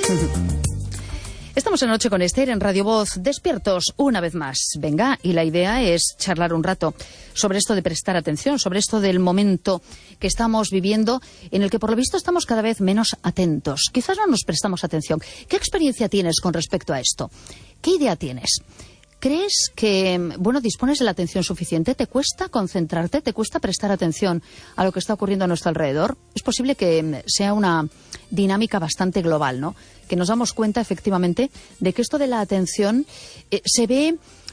Estamos en Noche con Esther en Radio Voz, despiertos una vez más. Venga, y la idea es charlar un rato sobre esto de prestar atención, sobre esto del momento que estamos viviendo, en el que por lo visto estamos cada vez menos atentos. Quizás no nos prestamos atención. ¿Qué experiencia tienes con respecto a esto? ¿Qué idea tienes? ¿Crees que, dispones de la atención suficiente? ¿Te cuesta concentrarte? ¿Te cuesta prestar atención a lo que está ocurriendo a nuestro alrededor? Es posible que sea una dinámica bastante global, ¿no? Que nos damos cuenta, efectivamente, de que esto de la atención se ve,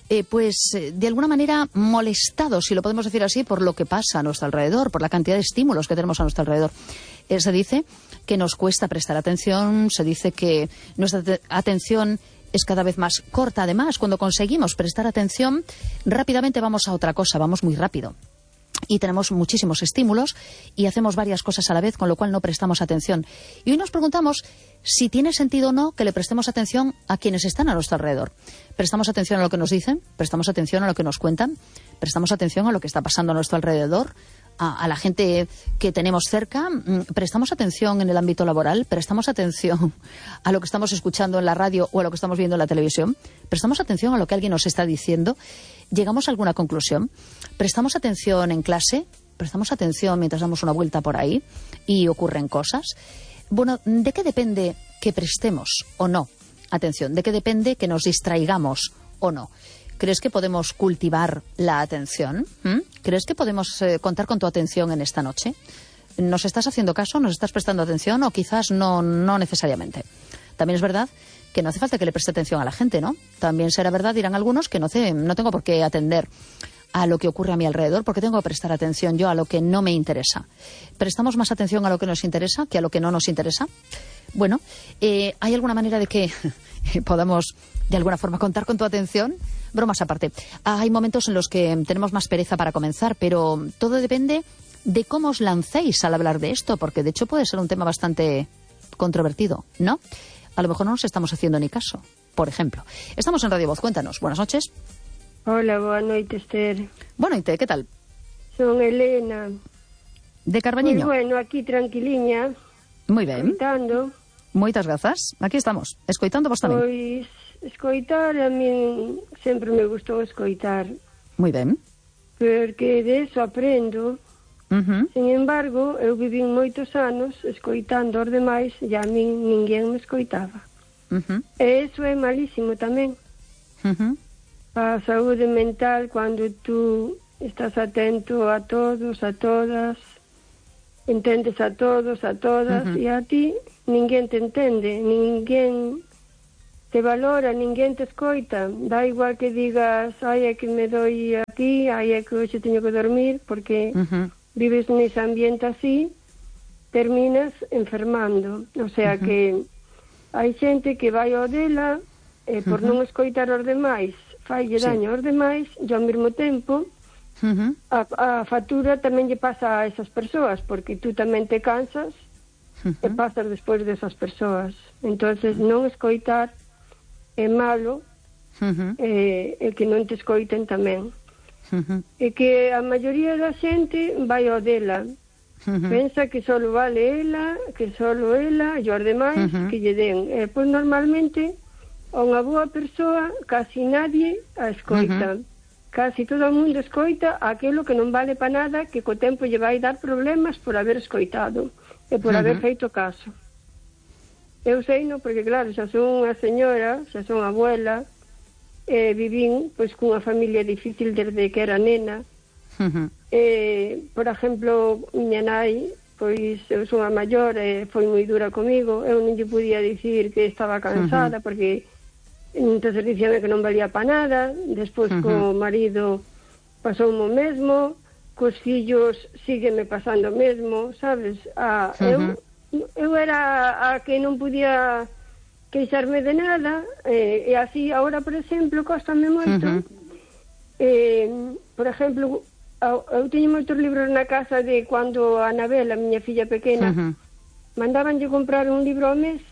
de alguna manera molestado, si lo podemos decir así, por lo que pasa a nuestro alrededor, por la cantidad de estímulos que tenemos a nuestro alrededor. Se dice que nos cuesta prestar atención, se dice que nuestra atención es cada vez más corta. Además, cuando conseguimos prestar atención, rápidamente vamos a otra cosa, vamos muy rápido. Y tenemos muchísimos estímulos y hacemos varias cosas a la vez, con lo cual no prestamos atención. Y hoy nos preguntamos si tiene sentido o no que le prestemos atención a quienes están a nuestro alrededor. ¿Prestamos atención a lo que nos dicen? ¿Prestamos atención a lo que nos cuentan? ¿Prestamos atención a lo que está pasando a nuestro alrededor? ¿A la gente que tenemos cerca? ¿Prestamos atención en el ámbito laboral? ¿Prestamos atención a lo que estamos escuchando en la radio o a lo que estamos viendo en la televisión? ¿Prestamos atención a lo que alguien nos está diciendo? ¿Llegamos a alguna conclusión? ¿Prestamos atención en clase? ¿Prestamos atención mientras damos una vuelta por ahí y ocurren cosas? ¿De qué depende que prestemos o no atención? ¿De qué depende que nos distraigamos o no? ¿Crees que podemos cultivar la atención? ¿Crees que podemos contar con tu atención en esta noche? ¿Nos estás haciendo caso? ¿Nos estás prestando atención? O quizás no necesariamente. También es verdad que no hace falta que le preste atención a la gente, ¿no? También será verdad, dirán algunos, que no tengo por qué atender a lo que ocurre a mi alrededor, porque tengo que prestar atención yo a lo que no me interesa. ¿Prestamos más atención a lo que nos interesa que a lo que no nos interesa? Bueno, ¿hay alguna manera de que podamos, de alguna forma, contar con tu atención? Bromas aparte. Hay momentos en los que tenemos más pereza para comenzar, pero todo depende de cómo os lancéis al hablar de esto, porque de hecho puede ser un tema bastante controvertido, ¿no? A lo mejor no nos estamos haciendo ni caso, por ejemplo. Estamos en Radio Voz, cuéntanos. Buenas noches. Hola, boa noite, Esther. Boa noite, que tal? Son Elena. De Carbañiño. Pois bueno, aquí tranquiliña. Moi ben. Escoitando. Moitas grazas. Aquí estamos, escoitando vos tamén. Pois escoitar, a min sempre me gustou escoitar. Moi ben. Porque de eso aprendo. Sin embargo, eu viví moitos anos escoitando os demais e a min ninguén me escoitaba. E eso é malísimo tamén. A saúde mental, cando tú estás atento a todos, a todas, entendes a todos, a todas, e a ti ninguén te entende, ninguén te valora, ninguén te escoita. Da igual que digas, ai, é que me doi aquí, ai, é que hoxe teño que dormir, porque vives nese ambiente así, terminas enfermando. O sea que hai xente que vai ao dela por non escoitar os demais, faille daño aos demais, e ao mesmo tempo a factura tamén lle pasa a esas persoas, porque tú tamén te cansas e pasas despois desas persoas. Entonces non escoitar é malo, e que non te escoiten tamén. E que a maioría da xente vai ao dela, pensa que solo vale ela, que solo ela e os demais que lle den. E pois normalmente a unha boa persoa casi nadie a escoita. Casi todo o mundo escoita aquilo que non vale para nada, que co tempo lle vai dar problemas por haber escoitado e por haber feito caso. Eu sei, no, porque claro, xa son unha señora, xa son abuela, vivín pois cunha familia difícil desde que era nena. Por exemplo, miña nai, pois eu son a maior e foi moi dura comigo. Eu non lle podía dicir que estaba cansada, porque entonces dicíame que non valía para nada. Despois co marido pasou o mesmo, cos fillos sígueme pasando o mesmo, sabes? Eu era a que non podía queixarme de nada, e así, agora, por exemplo, cóstame moito. Por exemplo, eu teño moitos libros na casa de cando a Anabel, a miña filla pequena, mandabanlle comprar un libro ao mes,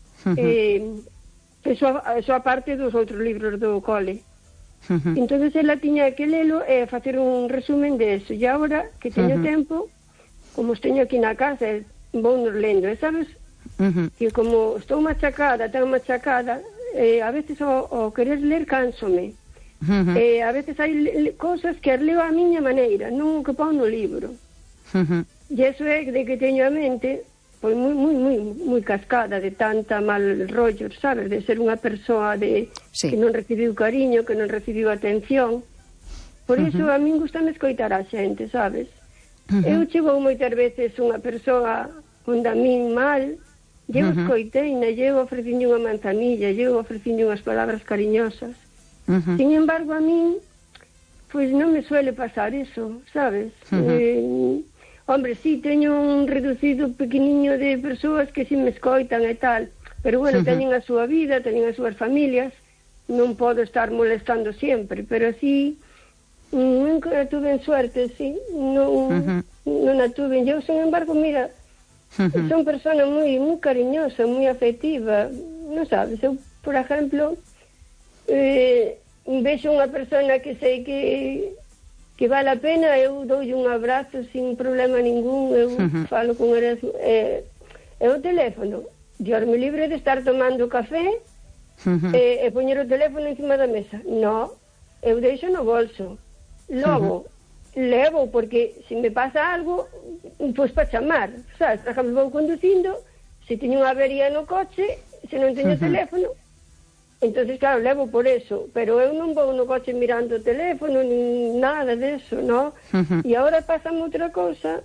eso aparte dos outros libros do cole. Entonces ela tiña que lelo e facer un resumen de eso. E agora que teño tempo, como os teño aquí na casa, vou nos lendo, sabes? Que como estou machacada, tan machacada, a veces o querer ler cánsome. A veces hai cousas que as leo a miña maneira, non que pon no libro. E iso é de que teño a mente pois moi cascada de tanta mal rollo, sabes, de ser unha persoa que non recibiu cariño, que non recibiu atención. Por iso a min gustame escoitar a xente, sabes? Eu chego moitas veces unha persoa onde a min mal, eu escoitei, eu ofrecinlle unha manzanilla, eu ofrecinlle unhas palabras cariñosas. Sin embargo, a min, pois non me suele pasar eso, sabes? Hombre, sí, teño un reducido pequeniño de persoas que si me escoitan e tal, pero bueno, teñen a súa vida, teñen as súas familias, non podo estar molestando sempre, pero así... nunca tuve suerte, sí, non a tuve. Eu, sin embargo, mira, son persona moi cariñosa, moi afectiva, non sabes, eu, por exemplo, vexo unha persona que sei que vale a pena, eu doulle un abrazo sin problema ningún, eu falo con eles, o teléfono, Dios me libre de estar tomando café e poñer o teléfono encima da mesa, no, eu deixo no bolso. Logo, levo, porque se me pasa algo, pois para chamar, sabes? Por exemplo, vou conducindo, se teño unha avería no coche, se non teño teléfono, entonces claro, levo por eso, pero eu non vou no coche mirando o teléfono, nin nada deso, no? E agora pásame outra cousa,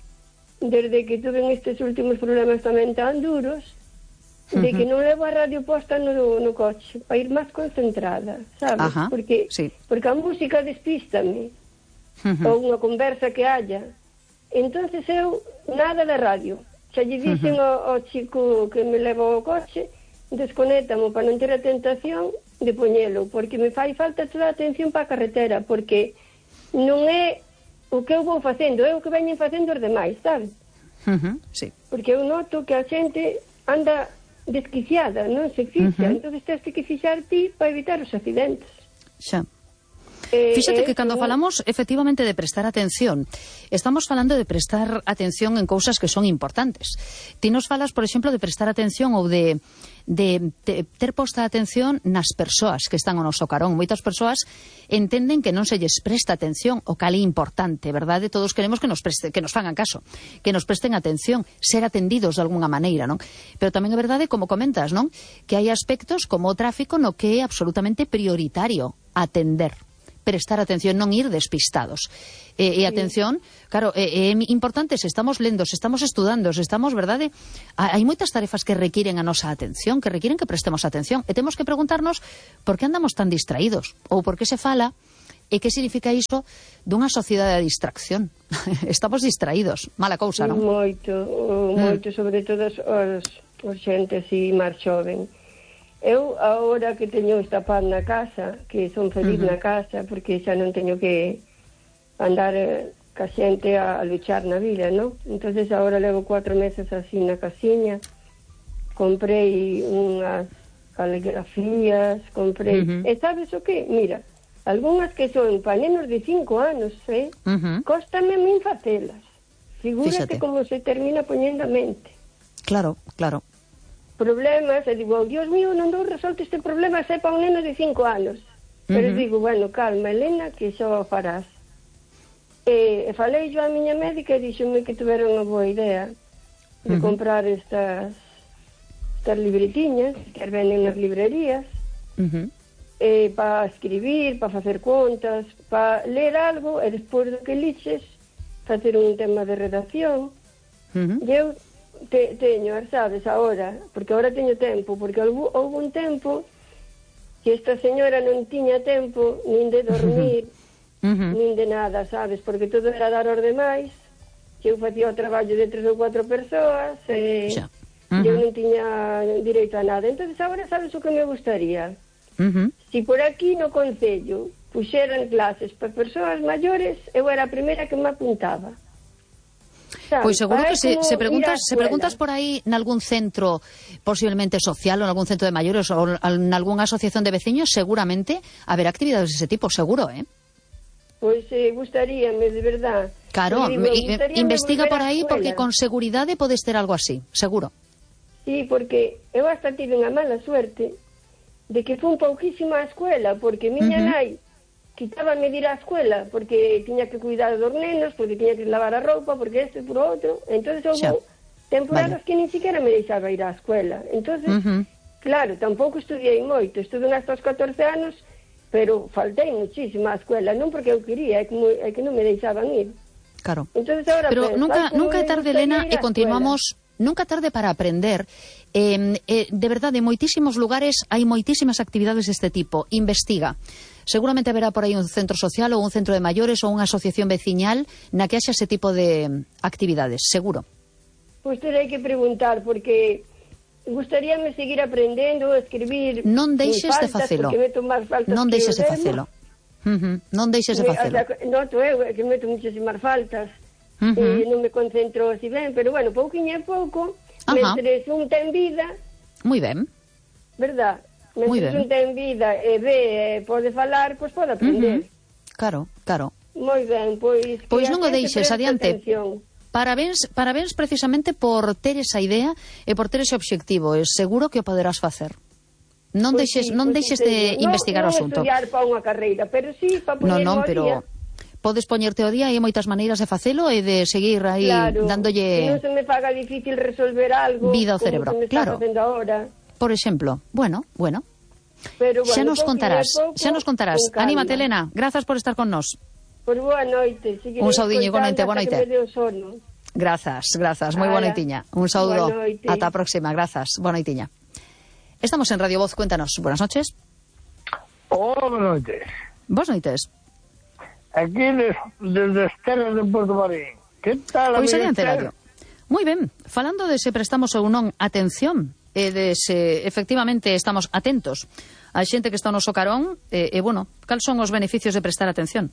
desde que tuve estes últimos problemas tamén tan duros, de que non levo a radio posta no coche, para ir máis concentrada, sabes? Porque a música despístame, ou unha conversa que haya. Entonces eu, nada da radio. Xa lle dixen ao chico que me leva ao coche, desconétamo para non ter a tentación de poñelo, porque me fai falta toda a atención para a carretera, porque non é o que eu vou facendo, é o que veñen facendo os demais, sabes? Porque eu noto que a xente anda desquiciada, non se fixa, entonces tens que fixar ti para evitar os accidentes. Xa. Fíxate que cando falamos efectivamente de prestar atención, estamos falando de prestar atención en cousas que son importantes. Ti nos falas, por exemplo, de prestar atención ou de ter posta atención nas persoas que están ao noso carón. Moitas persoas entenden que non se lles presta atención, o cal é importante, verdade? Todos queremos que nos fagan caso, que nos presten atención, ser atendidos de alguna maneira, non? Pero tamén é verdade, como comentas, non? Que hai aspectos como o tráfico no que é absolutamente prioritario atender, prestar atención, non ir despistados. E atención, claro, é importante se estamos lendo, se estamos estudando, se estamos, verdade? Hai moitas tarefas que requiren a nosa atención, que requiren que prestemos atención. E temos que preguntarnos por que andamos tan distraídos, ou por que se fala, e que significa iso dunha sociedade de distracción. Estamos distraídos, mala cousa, non? Moito, sobre todo os xente así máis xoven. Eu, agora que teño esta paz na casa, que son feliz na casa, porque xa non teño que andar ca xente a luchar na vida, non? Entonces agora levo 4 meses así na casiña, comprei unhas caligrafías, comprei... E sabes o que? Mira, algunhas que son para nenos de 5 anos, cóstame a min facelas. Figúrate como se termina poñendo a mente. Claro, claro. Problemas, e digo, Dios mío, non dou resolto este problema, sei para un neno de 5 anos. Pero digo, bueno, calma, Elena, que xa o farás. E falei yo a miña médica e dixome que tuvera unha boa idea de comprar estas libretiñas que as venden nas librerías, para escribir, para facer contas, para ler algo, e despois do que liches, facer un tema de redacción. E eu teño, sabes, agora, porque agora teño tempo, porque houve un tempo que esta señora non tiña tempo nin de dormir, nin de nada, sabes, porque todo era dar aos demais, que eu facía o traballo de 3 ou 4 persoas, e eu non tiña direito a nada. Entonces agora sabes o que me gustaría? Si por aquí no concello puxeran clases para persoas maiores, eu era a primeira que me apuntaba. Pois seguro que se preguntas por aí nalgún centro posiblemente social ou nalgún centro de maiores ou nalgúnha asociación de veciños, seguramente haberá actividades dese tipo, seguro, Pois gustaríame, de verdad. Claro, investiga por aí porque con seguridade podes ter algo así, seguro. Sí, porque eu hasta tive unha mala suerte de que fun pouquísimo á escuela, porque miña nai quitábame de ir á escuela, porque tiña que cuidar dos nenos, porque tiña que lavar a roupa, porque este por outro. Entonces houve temporadas que nin siquiera me deixaba ir á escuela. Entonces, claro, tampouco estudiei moito, estuve hasta os 14 anos, pero faltei muchísimo á escuela, non porque eu quería, é que non me deixaban ir. Claro. Entonces, ahora pero nunca é tarde, Elena, e continuamos... Nunca tarde para aprender. De verdade, en moitísimos lugares hai moitísimas actividades deste tipo. Investiga. Seguramente haberá por aí un centro social ou un centro de maiores ou unha asociación veciñal na que haxa ese tipo de actividades, seguro. Pois terei que preguntar, porque gustaríame seguir aprendendo, escribir. Non deixes de facelo. Non deixes de facelo. Non deixes de facelo. Noto eu que meto muchísimas faltas. Non me concentro así ben, pero bueno, pouquinho a pouco, mentre un ten vida. Moi ben. Verdad? Mentre un ten vida e ve, pode falar, pois pode aprender. Claro, claro. Moi ben, pois... Pois non o deixes, adiante. Parabéns precisamente por ter esa idea e por ter ese obxectivo. Seguro que o poderás facer. Non deixes de investigar o asunto. Non estudiar para unha carreira, pero sí para poñer pero podes poñerte o día e hai moitas maneiras de facelo e de seguir aí dándolle... non se me faga difícil resolver algo vida ao cerebro, como se me está facendo ahora. Por exemplo, bueno. Pero, xa nos contarás. Anímate, Elena. Grazas por estar con nós. Pois boa noite. Un saudiño, boa noite. Grazas. Moi boa noitiña. Un saúdo. Ata a próxima. Grazas. Boa noitiña. Estamos en Radio Voz. Cuéntanos. Buenas noches. Hola, buenas noches. Boas noites. Aquí desde as terras de Porto Marín. Que tal, pois adiante, Eladio. Moi ben, falando de se prestamos ou non atención e de se efectivamente estamos atentos a xente que está no noso carón, bueno, cal son os beneficios de prestar atención?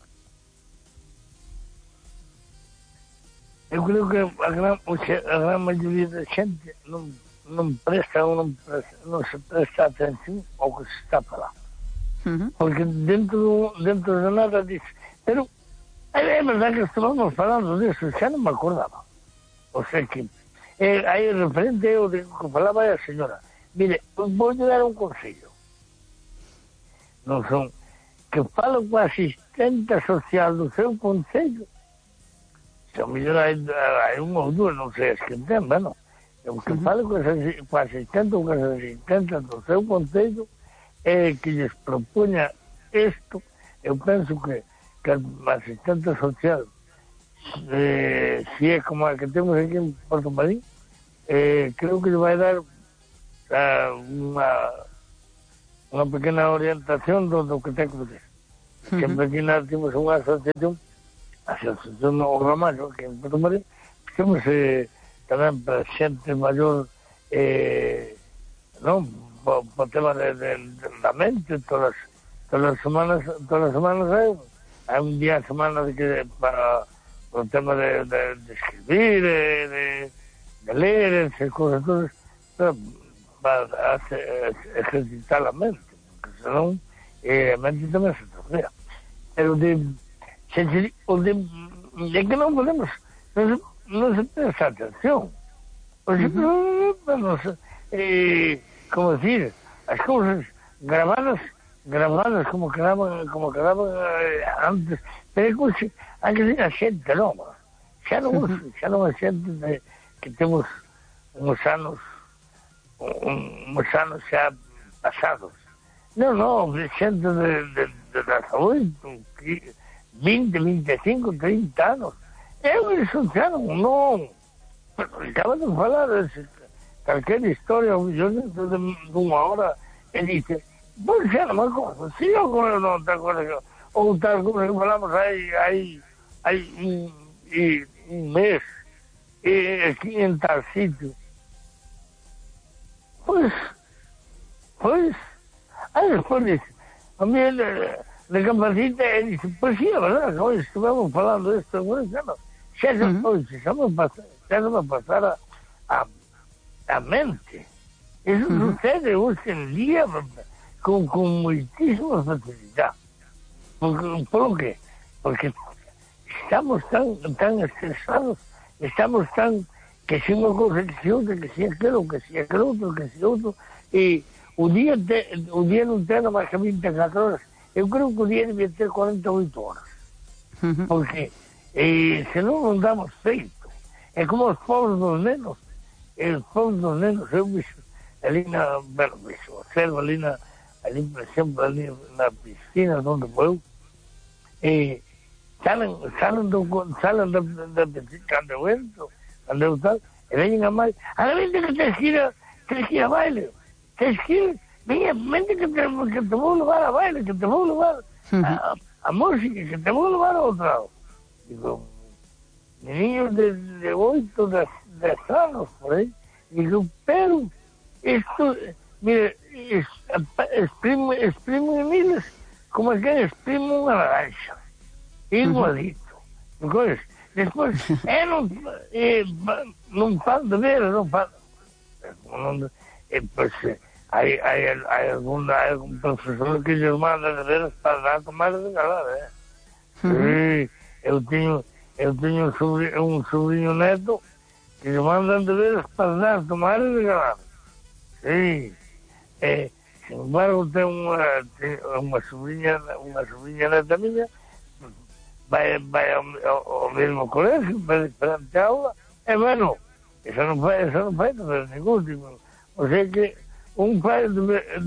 Eu creo que a gran maioría da xente non presta ou non se presta atención ao que se está falando. Porque dentro de nada dice, pero é verdade que estamos falando disso, xa non me acordaba. O sea que aí referente ao que falaba a señora, mire, vou dar un consello. Non son que falo coa asistente social do seu concello, se a mellor hai un ou dúas, non sei as que ten, bueno, eu que falo coa asistente ou coa asistente do seu concello que lles propoña isto. Eu penso que a asistente social si é como a que temos aquí en Porto Marín, creo que lle vai dar unha pequena orientación do que ten que fazer. Sempre aquí nós temos unha asociación o Ramallo, que en Porto Marín, temos tamén para xente maior, non, po tema da mente, todas as semanas hai un día a semana para o tema de escribir, de ler, esas cosas todas, para ejercitar a mente, porque senón a mente tamén se trofea. Pero de que non podemos, non se presta atención. Por exemplo, como decir, as cousas gravadas como quedaban antes, pero hai que ser a xente nova, xa non a xente que temos uns anos xa pasados, non, xente de 18, 20, 25, 30 anos, son xa non, pero acaba de falar calquera historia, yo dentro de unha hora, e dice, pois xa non me acordo, si eu non te acordo, ou tal como que falamos hai un mes, aquí en tal sitio. Pois, aí despois dice, a mí de Campacita, e dice, pois sí, a verdade, hoy estuvemos falando disto, xa non me pasara a mente. Eso sucede hoxe en día con moitísima facilidade. Por que? Porque estamos tan estresados, estamos tan que si unha cousa, que si outra, que si aquilo, que si aquilo outro, que si outro, e o día non ten máis que 24 horas. Eu creo que o día debía ter 48 horas. Porque senón non damos feito. É como os pobres dos nenos. Os pobres dos nenos, eu vixo ali observo ali, por exemplo, ali na piscina onde vou, salen da piscina, cando eu entro, cando eu tal, e veñen a máis, a la mente que tens que ir a baile, tens que ir, mente que te vou levar a baile, que te vou levar a música, que te vou levar a outro lado. Digo, niños de 8, 10 anos, por aí, digo, pero isto, mire, exprime miles como é que exprime unha naranja, igualito. Despois, non fan de ver, non fan. Pois, hai algún profesor que lles manda de ver para dar tomar de galada, Eu teño un sobrinho neto que lhe mandan de ver para dar tomar de galada. Sí. Sin embargo, ten unha sobrinha neta miña, vai ao mesmo colegio, vai diferente aula, e bueno, eso non fai nada ningún tipo. O sea que un pai o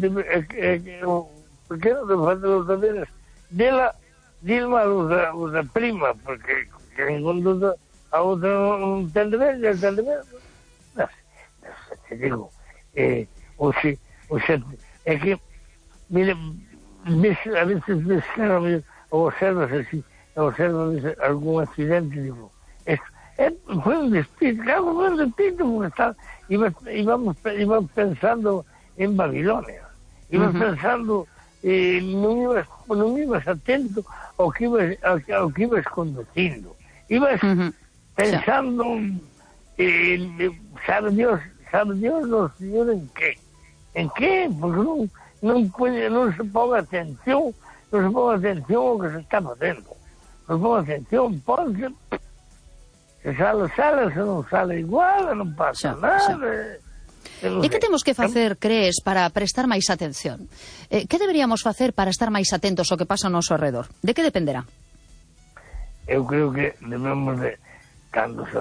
pequeno de fazer os deberes dela, Dilma os da prima, porque ningún duda a outra non ten deberes, ya ten deberes. Non sei, te digo, o sea, é que, mire, a veces observas así, algún accidente, digo, foi un despito, porque iba pensando en Babilonia, iba pensando, non ibas atento ao que ibas conducindo, ibas pensando, sabe Dios, no Señor, en qué, porque non se ponga atención ao que se está facendo. Non ponga atención, porque se sale, se non sale igual, non pasa nada. E que temos que facer, crees, para prestar máis atención? Que deberíamos facer para estar máis atentos ao que pasa ao noso alrededor? De que dependerá? Eu creo que debemos de, cando se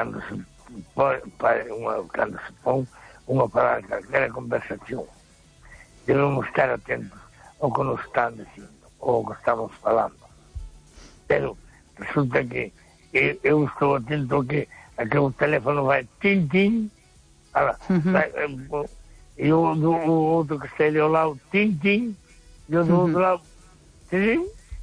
pon unha palabra, calquera conversación, debemos estar atentos ao que nos están dicindo, ou ao que estamos falando. Pero resulta que eu estou atento a que o teléfono vai tin-tin, e o outro que está ali ao lado, tin-tin, e o do outro lado, tin-tin,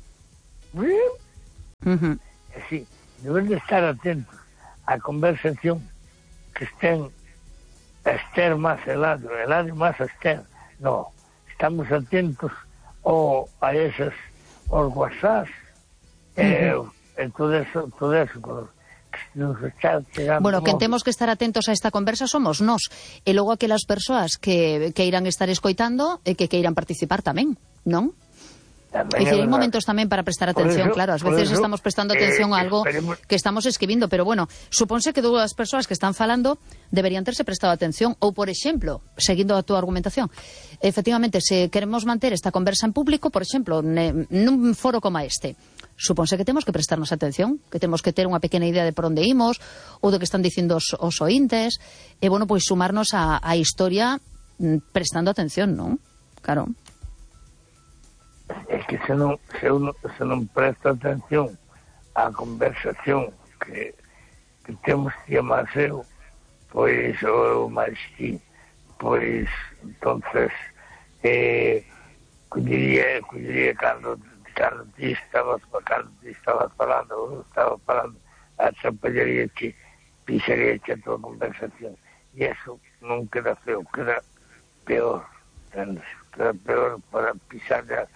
así, debemos de estar atentos á conversación que estén a Esther más Eladio más a Esther. No, estamos atentos a esos, aos WhatsApp, todo eso que nos está chegando. Bueno, quen temos que estar atentos a esta conversa somos nós, e logo aquelas persoas que irán estar escoitando e que irán participar tamén, non? É dicir, hai momentos tamén para prestar atención, claro, ás veces estamos prestando atención a algo que estamos escribindo, pero bueno, supónse que dúas persoas que están falando deberían terse prestado atención, ou, por exemplo, seguindo a túa argumentación, efectivamente, se queremos manter esta conversa en público, por exemplo, nun foro como este, supónse que temos que prestarnos atención, que temos que ter unha pequena idea de por onde imos, ou do que están dicindo os ointes, e, bueno, pois sumarnos á historia prestando atención, non? Claro. É que se non presta atención á conversación que temos que amar eu, pois o máis ti, pois entonces collería cando ti estabas falando, a champallaría que pisaría a tua conversación, e eso non queda feo, queda peor, entendes? Queda peor para pisarle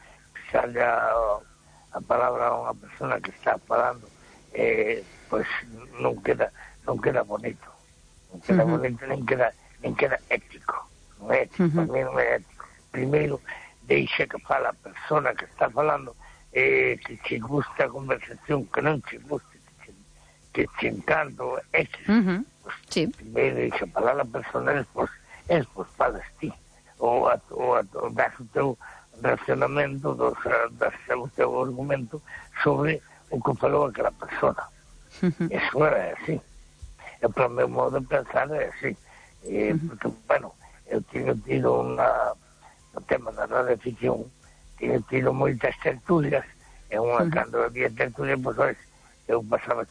a palabra a unha persona que está falando, pois non queda bonito, non queda bonito, nen queda ético, non é ético, para mí non é ético. Primeiro, deixa que fala a persona que está falando, que che gusta a conversación, que non che guste, que che encanta, Sí. Primeiro, a palabra persona es falas ti. Ou das o teu racionamento, das o teu argumento sobre o que falou aquela persona. Eso é así. E para o meu modo de pensar é así. Porque, bueno, eu teño tido no tema da radioficción, teño tido moitas tertulias, e cando había tertulia, pois, eu pasaba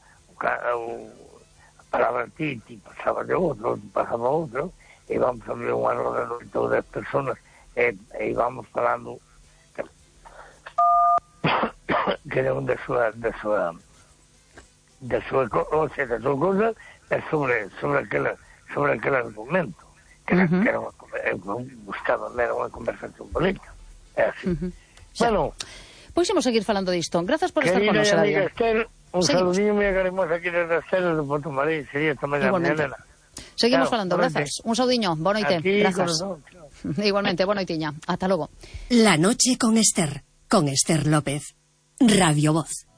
a palabra ti pasaba de outro, pasaba outro, e íbamos a ver unha roda de todas as personas, e íbamos falando cada un da súa cosa, sobre aquele argumento, que era buscaba unha conversación política. É así. Bueno, pois imos seguir falando disto. Grazas por estar con nos, Eladio. Un saludinho moi agarimoso aquí desde Esther de Porto Marín, sería esta mañana, nena. Seguimos falando, grazas. Un saudiño, boa noite. Grazas. Igualmente, boa noitiña. Ata logo. La noche con Esther López. Radio Voz.